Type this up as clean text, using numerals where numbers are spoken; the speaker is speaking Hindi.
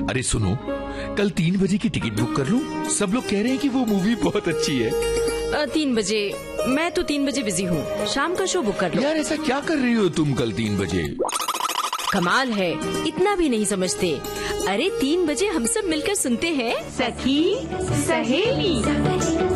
अरे सुनो, कल 3 बजे की टिकट बुक कर लूं? सब लोग कह रहे हैं कि वो मूवी बहुत अच्छी है। 3 बजे? मैं तो 3 बजे बिजी हूँ, शाम का शो बुक कर लो। यार ऐसा क्या कर रही हो तुम कल 3 बजे? कमाल है, इतना भी नहीं समझते। अरे 3 बजे हम सब मिलकर सुनते हैं सखी सहेली।